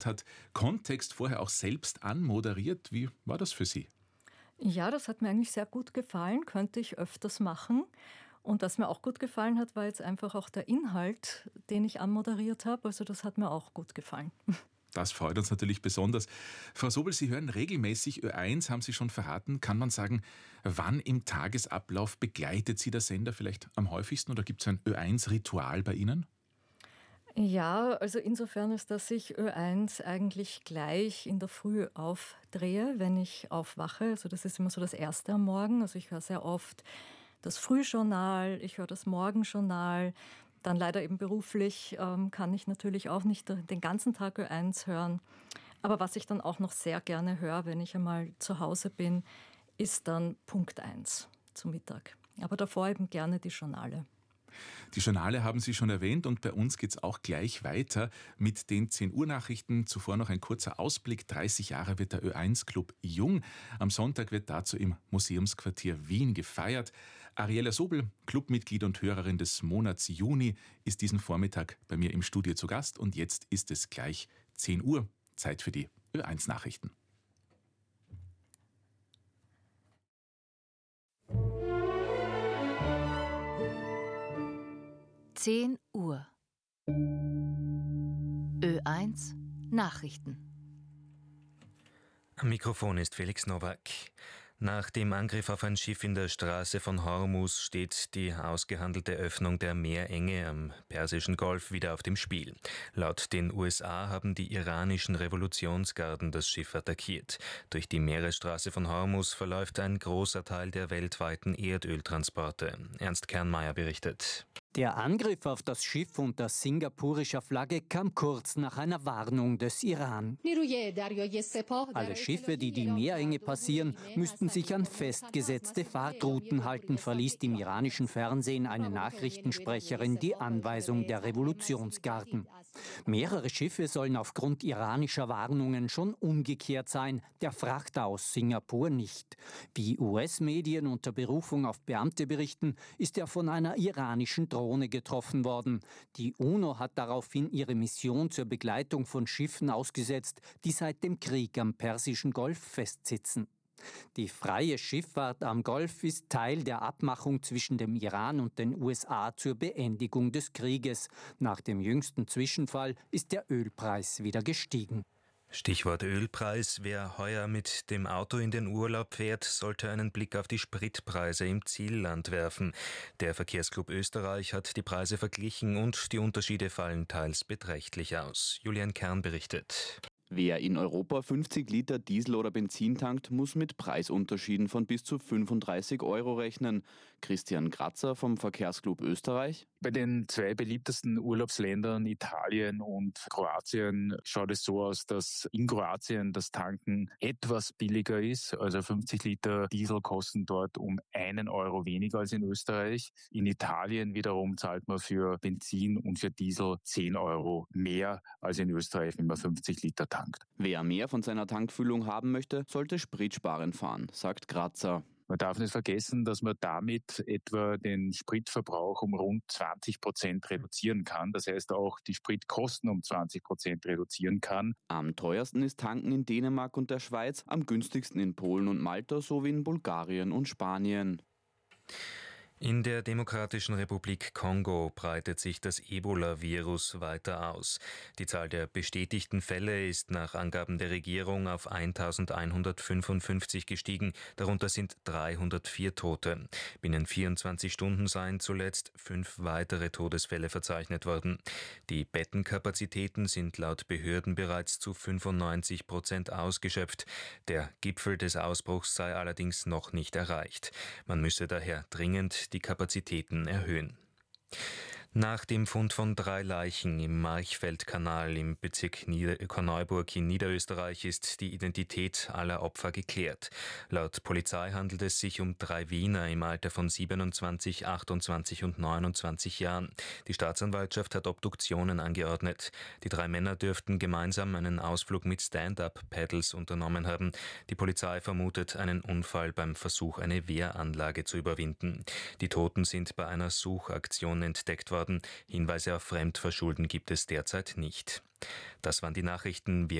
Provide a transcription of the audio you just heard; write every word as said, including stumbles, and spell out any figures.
gemacht, hat Kontext vorher auch selbst anmoderiert. Wie war das für Sie? Ja, das hat mir eigentlich sehr gut gefallen, könnte ich öfters machen. Und was mir auch gut gefallen hat, war jetzt einfach auch der Inhalt, den ich anmoderiert habe. Also das hat mir auch gut gefallen. Das freut uns natürlich besonders. Frau Sobel, Sie hören regelmäßig Ö eins, haben Sie schon verraten. Kann man sagen, wann im Tagesablauf begleitet Sie der Sender vielleicht am häufigsten oder gibt es ein Ö eins Ritual bei Ihnen? Ja, also insofern ist, dass ich Ö eins eigentlich gleich in der Früh aufdrehe, wenn ich aufwache. Also das ist immer so das Erste am Morgen. Also ich höre sehr oft das Frühjournal, ich höre das Morgenjournal. Dann leider eben beruflich ähm, kann ich natürlich auch nicht den ganzen Tag Ö eins hören. Aber was ich dann auch noch sehr gerne höre, wenn ich einmal zu Hause bin, ist dann Punkt eins zum Mittag. Aber davor eben gerne die Journale. Die Journale haben Sie schon erwähnt und bei uns geht es auch gleich weiter mit den zehn Uhr Nachrichten. Zuvor noch ein kurzer Ausblick. dreißig Jahre wird der Ö eins Club jung. Am Sonntag wird dazu im Museumsquartier Wien gefeiert. Ariella Sobel, Clubmitglied und Hörerin des Monats Juni, ist diesen Vormittag bei mir im Studio zu Gast. Und jetzt ist es gleich zehn Uhr. Zeit für die Ö eins Nachrichten. zehn Uhr. Ö eins Nachrichten. Am Mikrofon ist Felix Nowak. Nach dem Angriff auf ein Schiff in der Straße von Hormuz steht die ausgehandelte Öffnung der Meerenge am Persischen Golf wieder auf dem Spiel. Laut den U S A haben die iranischen Revolutionsgarden das Schiff attackiert. Durch die Meeresstraße von Hormuz verläuft ein großer Teil der weltweiten Erdöltransporte. Ernst Kernmeier berichtet. Der Angriff auf das Schiff unter singapurischer Flagge kam kurz nach einer Warnung des Iran. Alle Schiffe, die die Meerenge passieren, müssten sich an festgesetzte Fahrtrouten halten, verließ dem iranischen Fernsehen eine Nachrichtensprecherin die Anweisung der Revolutionsgarden. Mehrere Schiffe sollen aufgrund iranischer Warnungen schon umgekehrt sein, der Frachter aus Singapur nicht. Wie U S-Medien unter Berufung auf Beamte berichten, ist er von einer iranischen Drohne getroffen worden. Die UNO hat daraufhin ihre Mission zur Begleitung von Schiffen ausgesetzt, die seit dem Krieg am Persischen Golf festsitzen. Die freie Schifffahrt am Golf ist Teil der Abmachung zwischen dem Iran und den U S A zur Beendigung des Krieges. Nach dem jüngsten Zwischenfall ist der Ölpreis wieder gestiegen. Stichwort Ölpreis. Wer heuer mit dem Auto in den Urlaub fährt, sollte einen Blick auf die Spritpreise im Zielland werfen. Der Verkehrsclub Österreich hat die Preise verglichen und die Unterschiede fallen teils beträchtlich aus. Julian Kern berichtet. Wer in Europa fünfzig Liter Diesel oder Benzin tankt, muss mit Preisunterschieden von bis zu fünfunddreißig Euro rechnen. Christian Kratzer vom Verkehrsclub Österreich. Bei den zwei beliebtesten Urlaubsländern Italien und Kroatien schaut es so aus, dass in Kroatien das Tanken etwas billiger ist. Also fünfzig Liter Diesel kosten dort um einen Euro weniger als in Österreich. In Italien wiederum zahlt man für Benzin und für Diesel zehn Euro mehr als in Österreich, wenn man fünfzig Liter tankt. Wer mehr von seiner Tankfüllung haben möchte, sollte spritsparend fahren, sagt Kratzer. Man darf nicht vergessen, dass man damit etwa den Spritverbrauch um rund zwanzig Prozent reduzieren kann. Das heißt auch die Spritkosten um zwanzig Prozent reduzieren kann. Am teuersten ist Tanken in Dänemark und der Schweiz, am günstigsten in Polen und Malta sowie in Bulgarien und Spanien. In der Demokratischen Republik Kongo breitet sich das Ebola-Virus weiter aus. Die Zahl der bestätigten Fälle ist nach Angaben der Regierung auf eintausendeinhundertfünfundfünfzig gestiegen. Darunter sind dreihundertvier Tote. Binnen vierundzwanzig Stunden seien zuletzt fünf weitere Todesfälle verzeichnet worden. Die Bettenkapazitäten sind laut Behörden bereits zu fünfundneunzig Prozent ausgeschöpft. Der Gipfel des Ausbruchs sei allerdings noch nicht erreicht. Man müsse daher dringend die Kapazitäten erhöhen. Nach dem Fund von drei Leichen im Marchfeldkanal im Bezirk Nieder- Korneuburg in Niederösterreich ist die Identität aller Opfer geklärt. Laut Polizei handelt es sich um drei Wiener im Alter von siebenundzwanzig, achtundzwanzig und neunundzwanzig Jahren. Die Staatsanwaltschaft hat Obduktionen angeordnet. Die drei Männer dürften gemeinsam einen Ausflug mit Stand-up-Paddles unternommen haben. Die Polizei vermutet einen Unfall beim Versuch, eine Wehranlage zu überwinden. Die Toten sind bei einer Suchaktion entdeckt worden. worden. Hinweise auf Fremdverschulden gibt es derzeit nicht. Das waren die Nachrichten. Wir